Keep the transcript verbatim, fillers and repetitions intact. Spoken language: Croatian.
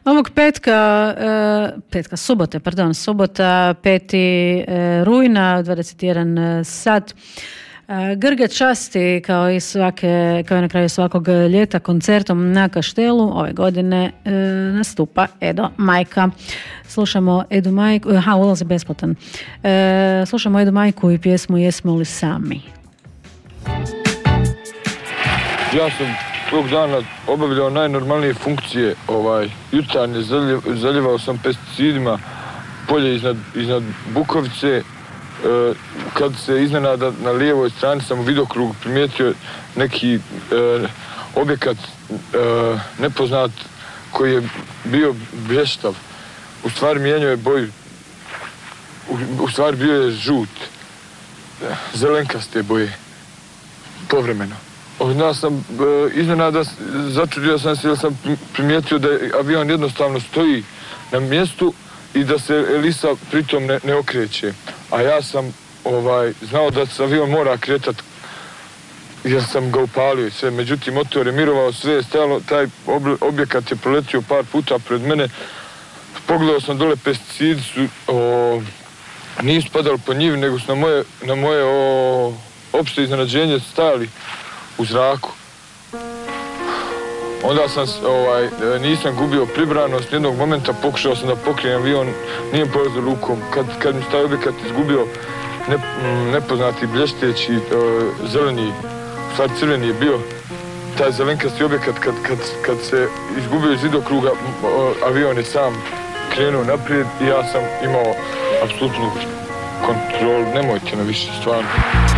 Ovog petka, uh, petka, subote, pardon, subota, peti rujna, dvadeset jedan sat. Grga časti, kao i svake, kao i na kraju svakog ljeta, koncertom na Kaštelu ove godine e, nastupa Edo Majka. Slušamo Edu Majku, aha, ulaz je besplatan. E, slušamo Edu Majku i pjesmu Jesmo li sami. Ja sam tog dana obavljao najnormalnije funkcije, ovaj, jutarnje zaljevao sam pesticidima polje iznad, iznad Bukovice. Kad se iznenada na lijevoj strani sam u vidokrugu primijetio neki e, objekat e, nepoznat koji je bio blještav. U stvari mijenjao je boju. U, u stvari bio je žut. Zelenkaste boje. Povremeno. Ja sam e, iznenada začudio sam se jer sam primijetio da avion jednostavno stoji na mjestu i da se Elisa pritom ne, ne okreće. A ja sam ovaj, znao da se avion mora kretati jer sam ga upalio i sve. Međutim, motor je mirovao, sve je stajalo, taj objekat je proletio par puta pred mene. Pogledao sam dole, pesticidi su, o, nisu padali po njivi, nego su na moje, na moje o, opšte iznenađenje stajali u zraku. Onda sam, ovaj, nisam gubio pribranost, jednog momenta pokušao sam da pokrijem avion, nije polazio lukom. Kad, kad mi taj objekat izgubio, ne, nepoznati blješteći, e, zeleni, u stvari crveni je bio, taj zelenkasti objekat, kad, kad, kad se izgubio iz vidokruga, avion je sam krenuo naprijed i ja sam imao apsolutnu kontrolu. Nemojte me više, stvarno.